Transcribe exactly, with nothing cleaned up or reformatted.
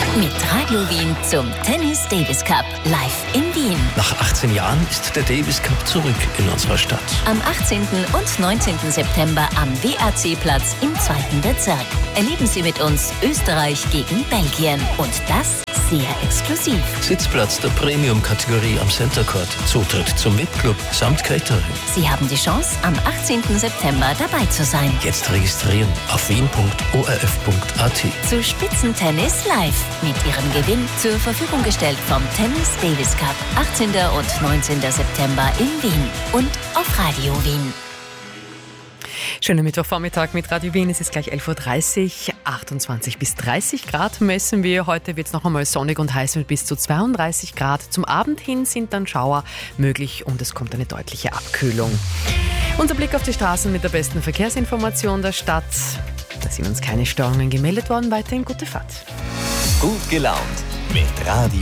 Mit Radio Wien zum Tennis Davis Cup live in Wien. Nach achtzehn Jahren ist der Davis Cup zurück in unserer Stadt. Am achtzehnten und neunzehnten September am W A C-Platz im zweiten Bezirk. Erleben Sie mit uns Österreich gegen Belgien. Und das sehr exklusiv. Sitzplatz der Premium-Kategorie am Center Court. Zutritt zum V I P-Club samt Catering. Sie haben die Chance, am achtzehnten September dabei zu sein. Jetzt registrieren auf wien punkt o r f punkt a t. Zu Spitzentennis live. Mit Ihrem Gewinn zur Verfügung gestellt vom Tennis Davis Cup. achtzehnten und neunzehnten September in Wien und auf Radio Wien. Schönen Mittwochvormittag mit Radio Wien. Es ist gleich elf Uhr dreißig, achtundzwanzig bis dreißig Grad messen wir. Heute wird es noch einmal sonnig und heiß mit bis zu zweiunddreißig Grad. Zum Abend hin sind dann Schauer möglich und es kommt eine deutliche Abkühlung. Unser Blick auf die Straßen mit der besten Verkehrsinformation der Stadt. Da sind uns keine Störungen gemeldet worden. Weiterhin gute Fahrt. Gut gelaunt mit Radio